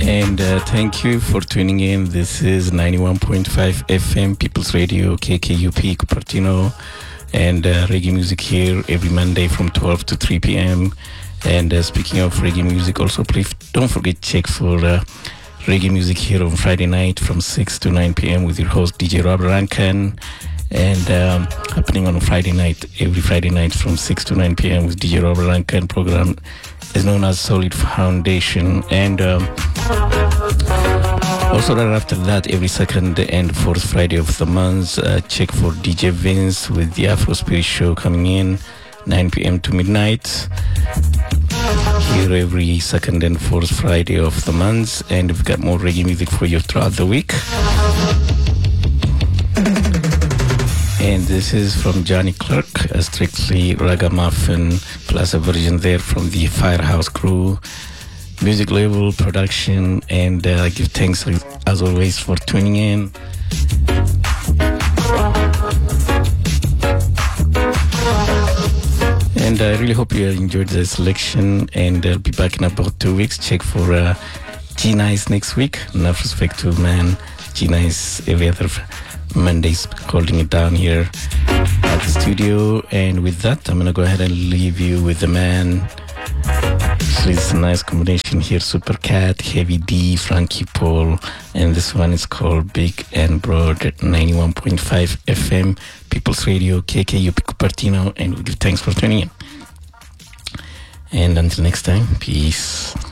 And thank you for tuning in. This is 91.5 FM People's Radio, KKUP, Cupertino, and reggae music here every Monday from 12 to 3 p.m. And speaking of reggae music, also please don't forget check for reggae music here on Friday night from 6 to 9 p.m. with your host DJ Rob Rankin. And happening on Friday night, every Friday night from 6 to 9 p.m. with DJ Rob Rankin. Program is known as Solid Foundation. And also right after that, every second and fourth Friday of the month, check for DJ Vince with the Afro Spirit Show coming in 9 p.m. to midnight. Here every second and fourth Friday of the month. And we've got more reggae music for you throughout the week. And this is from Johnny Clark, a strictly ragamuffin, plus a version there from the Firehouse Crew, music label, production, and I give thanks as always for tuning in. And I really hope you enjoyed the selection, and I'll be back in about 2 weeks. Check for G-Nice next week. Enough respect to man, G-Nice every other Mondays holding it down here at the studio. And with that, I'm gonna go ahead and leave you with the man. Actually, it's a nice combination here: Super Cat, Heavy D, Frankie Paul, and this one is called Big and Broad at 91.5 FM People's Radio, KKUP Cupertino, and we give thanks for tuning in. And until next time, peace.